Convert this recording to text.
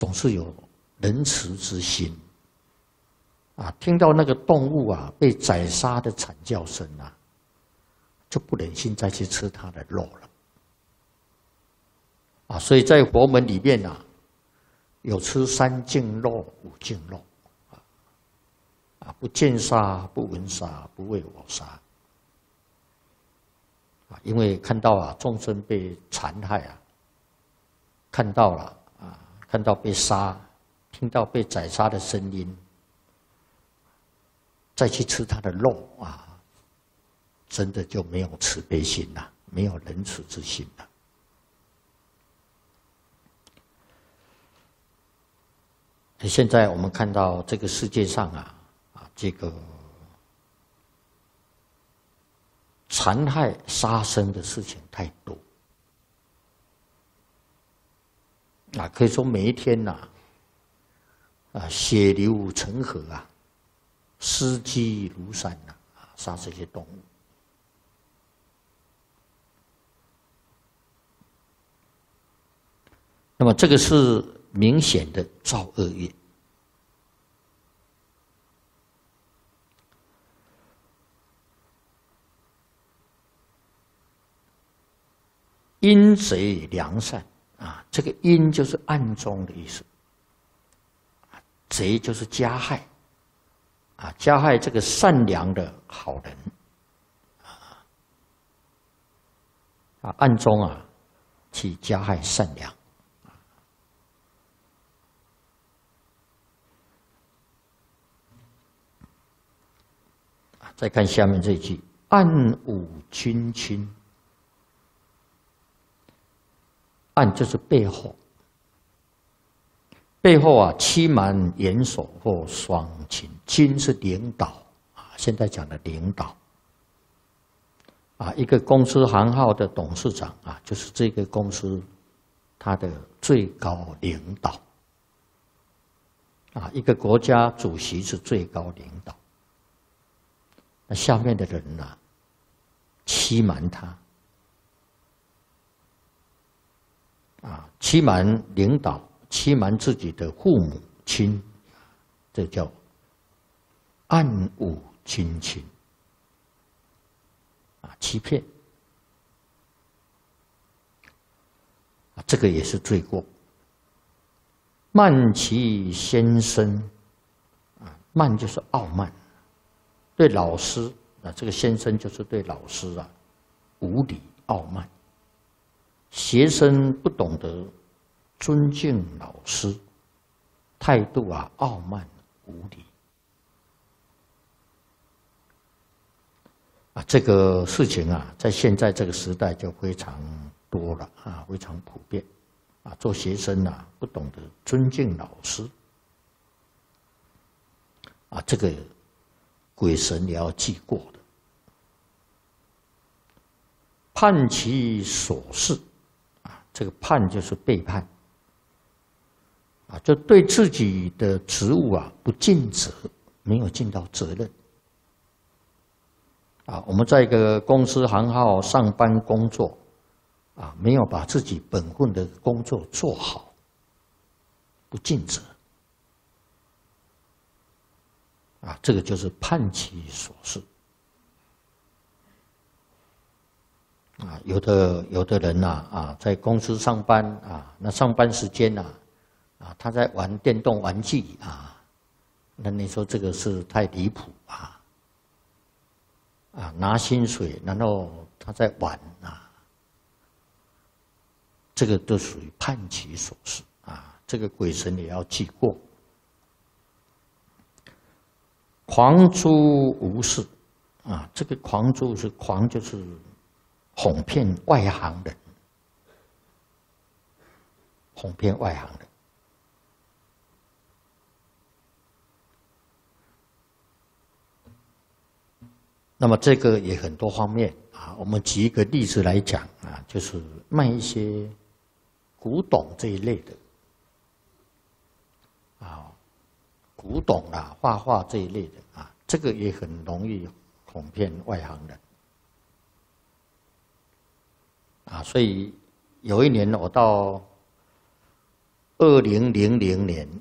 总是有仁慈之心啊。听到那个动物啊被宰杀的惨叫声啊，就不忍心再去吃它的肉了啊。所以在佛门里面啊，有吃三净肉、五净肉啊，不见杀、不闻杀、不为我杀啊。因为看到啊众生被残害啊，看到了啊，看到被杀，听到被宰杀的声音，再去吃他的肉啊，真的就没有慈悲心了，没有仁慈之心了。现在我们看到这个世界上啊，这个残害杀生的事情太多啊，可以说每一天呐，血流成河啊，尸积如山呐，杀这些动物。那么这个是明显的造恶业。阴贼良善啊，这个阴就是暗中的意思，贼就是加害啊，加害这个善良的好人啊，暗中啊去加害善良。再看下面这一句：暗侮君亲。暗就是背后，背后啊欺瞒严守或双亲。亲是领导啊，现在讲的领导啊，一个公司行号的董事长啊，就是这个公司他的最高领导啊，一个国家主席是最高领导。那下面的人呢，欺瞒他啊，欺瞒领导，欺瞒自己的父母亲，这叫暗侮君亲啊，欺骗啊，这个也是罪过。慢其先生啊，慢就是傲慢。对老师啊，这个先生就是对老师啊无礼傲慢，学生不懂得尊敬老师，态度啊傲慢无礼啊，这个事情啊，在现在这个时代就非常多了啊，非常普遍啊。做学生啊，不懂得尊敬老师啊，这个鬼神也要记过的。叛其所事啊，这个叛就是背叛啊，就对自己的职务啊不尽责，没有尽到责任啊。我们在一个公司行号上班工作啊，没有把自己本分的工作做好，不尽责啊，这个就是叛其所事啊。有的人呐在公司上班啊，那上班时间呐他在玩电动玩具啊，那你说这个是太离谱拿薪水然后他在玩这个都属于叛其所事啊，这个鬼神也要记过。狂诛无事啊，这个狂诛是狂就是哄骗外行人，哄骗外行人。那么这个也很多方面啊，我们举一个例子来讲啊，就是卖一些古董这一类的啊，古董啦、画画这一类的啊，这个也很容易哄骗外行人啊。所以有一年我到 2000年